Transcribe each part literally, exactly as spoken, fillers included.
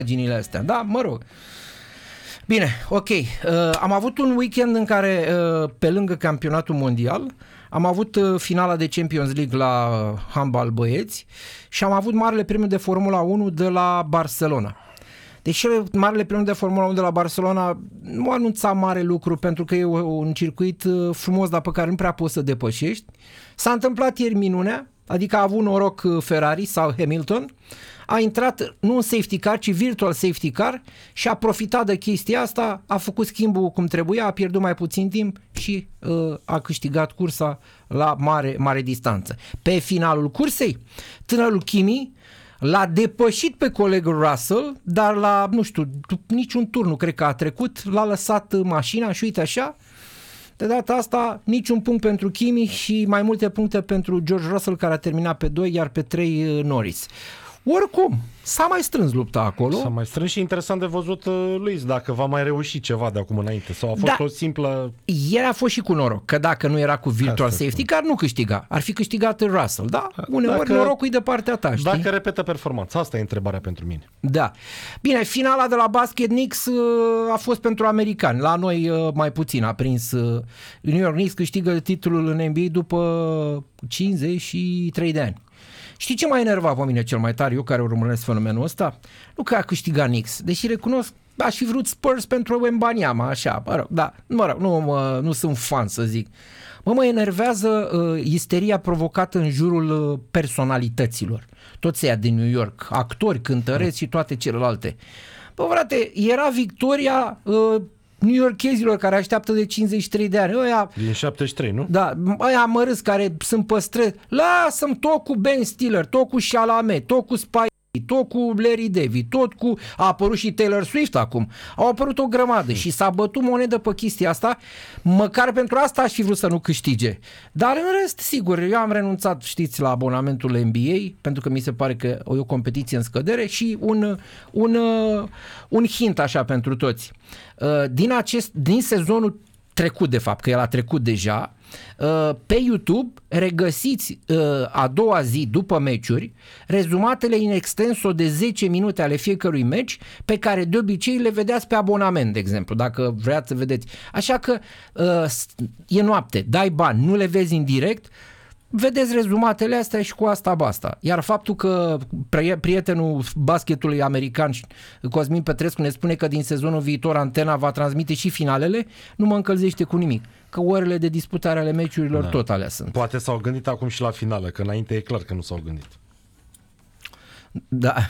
imaginile astea. Da, mă rog. Bine, ok. Uh, am avut un weekend în care, uh, pe lângă campionatul mondial, am avut uh, finala de Champions League la uh, handbal băieți și am avut marele premiu de Formula unu de la Barcelona. Deși marele premiu de Formula unu de la Barcelona nu anunța mare lucru pentru că e un circuit uh, frumos, dar pe care nu prea poți să depășești. S-a întâmplat ieri minunea, adică a avut noroc Ferrari sau Hamilton, a intrat nu un safety car, ci virtual safety car și a profitat de chestia asta, a făcut schimbul cum trebuia, a pierdut mai puțin timp și uh, a câștigat cursa la mare, mare distanță. Pe finalul cursei, tânărul Kimi l-a depășit pe colegul Russell, dar la, nu știu, niciun tur nu cred că a trecut, l-a lăsat mașina și uite așa, de data asta niciun punct pentru Kimi și mai multe puncte pentru George Russell, care a terminat pe doi, iar pe trei Norris. Oricum, s-a mai strâns lupta acolo. S-a mai strâns și interesant de văzut, Luis, dacă va mai reuși ceva de acum înainte sau a fost da, o simplă... Ieri a fost și cu noroc, că dacă nu era cu virtual Asta safety car, nu câștiga. Ar fi câștigat Russell, da? Uneori dacă, norocul e de partea ta, știi? Dacă repetă performanța, asta e întrebarea pentru mine. Da. Bine, finala de la basket Knicks a fost pentru americani. La noi mai puțin a prins. New York Knicks câștigă titlul în N B A după cincizeci și trei de ani. Știi ce m-a enervat pe mine cel mai tare, eu care urmăresc fenomenul ăsta? Nu că a câștigat Knicks, deși recunosc, aș fi vrut Spurs pentru Wembanyama, așa, mă rog, da, mă rog, nu, mă, nu sunt fan să zic. Mă, mă enervează uh, isteria provocată în jurul uh, personalităților. Toți ăia din New York, actori, cântăreți și toate celelalte. Bă, frate, era victoria... Uh, New Yorkezilor care așteaptă de cincizeci și trei de ani. Ăia, din șaptezeci și trei, nu? Da, ăia mărâți care sunt păstrăți. Lasă-mi tot cu Ben Stiller, tot cu Chalamet, tot cu Spike, tot cu Larry David, tot cu... A apărut și Taylor Swift acum. Au apărut o grămadă și s-a bătut monedă pe chestia asta. Măcar pentru asta aș fi vrut să nu câștige. Dar în rest, sigur, eu am renunțat, știți, la abonamentul N B A, pentru că mi se pare că e o competiție în scădere și un, un, un hint așa pentru toți. Din, acest, din sezonul trecut, de fapt, că el a trecut deja, pe YouTube regăsiți a doua zi după meciuri rezumatele in extenso de zece minute ale fiecărui meci, pe care de obicei le vedeați pe abonament, de exemplu, dacă vreați să vedeți. Așa că e noapte, dai bani, nu le vezi în direct, vedeți rezumatele astea și cu asta basta. Iar faptul că prietenul basketului american Cosmin Petrescu ne spune că din sezonul viitor Antena va transmite și finalele, nu mă încălzește cu nimic. Că orele de disputare ale meciurilor da. tot alea sunt. Poate s-au gândit acum și la finală, că înainte e clar că nu s-au gândit. Da.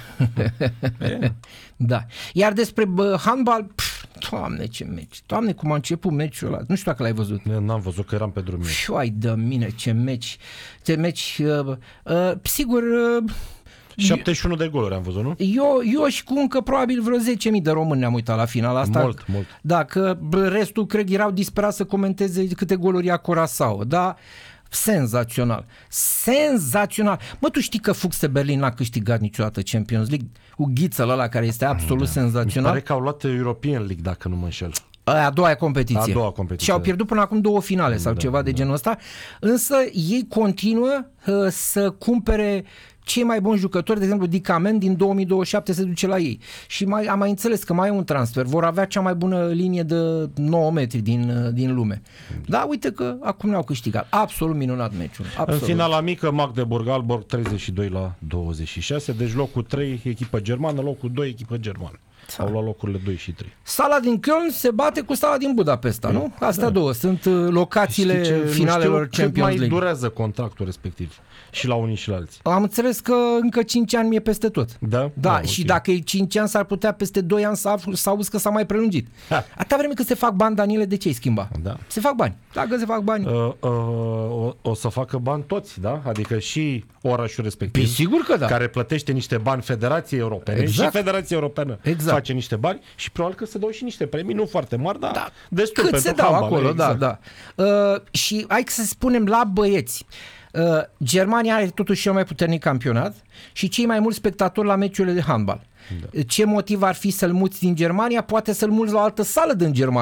Da. Iar despre handbal, pf, Doamne ce meci. Doamne cum a început meciul ăla. Nu știu dacă l-ai văzut. N-am văzut, că eram pe drum. Ai de mine, ce meci. Ce meci. Uh, uh, sigur... Uh, șaptezeci și unu de goluri am văzut, nu? Eu, eu și cu încă probabil vreo zece mii de români ne-am uitat la finala asta. Mult, mult. Da, că restul cred erau disperați să comenteze câte goluri ia Curaçao. Da, senzațional. Senzațional. Mă, tu știi că Fuchse Berlin n-a câștigat niciodată Champions League? Cu ghițăl ăla care este absolut da. senzațional. Mi pare că au luat European League, dacă nu mă înșel. A doua competiție. A doua competiție. Și au pierdut până acum două finale sau da, ceva da. de genul ăsta. Însă ei continuă uh, să cumpere cei mai buni jucători, de exemplu Dicamen din două mii douăzeci și șapte se duce la ei. Și mai, am mai înțeles că mai e un transfer. Vor avea cea mai bună linie de nouă metri din, din lume. Da, uite că acum ne-au câștigat. Absolut minunat meciul. Absolut. În finala mică, Magdeburg-Aalborg treizeci și doi la douăzeci și șase. Deci locul trei, echipă germană, locul doi, echipă germană. Au luat locurile doi și trei. Sala din Köln se bate cu Sala din Budapesta, e, nu? Astea da. două sunt locațiile ce, finalelor Champions League. Cât mai durează contractul respectiv și la unii și la alții? Am înțeles că încă cinci ani e peste tot. Da? Da, da și okay. dacă e cinci ani s-ar putea peste doi ani să auzi că s-a mai prelungit. Ha. Atâta vreme că se fac bani, Daniele, de ce îi schimba? Da. Se fac bani. Dacă se fac bani. Uh, uh, o, o să facă bani toți, da? Adică și orașul respectiv. Pe sigur că da. Care plătește niște bani Federației Europene exact. și Federația Europeană exact. face niște bani și probabil că se dau și niște premii, nu foarte mari, dar da. destul cât pentru se dau handbal, acolo, exact. da, da. Uh, și hai să spunem la băieți. Uh, Germania are totuși cel mai puternic campionat și cei mai mulți spectatori la meciurile de handbal. Da. Ce motiv ar fi să-l muți din Germania? Poate să-l muți la o altă sală din Germania.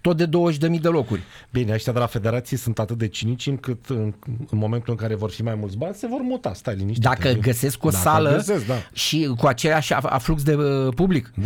tot de douăzeci de mii de locuri. Bine, ăștia de la federație sunt atât de cinici încât în, în momentul în care vor fi mai mulți bani, se vor muta, stai liniștit. Dacă găsesc o Dacă sală găsesc, da. și cu aceeași aflux de uh, public.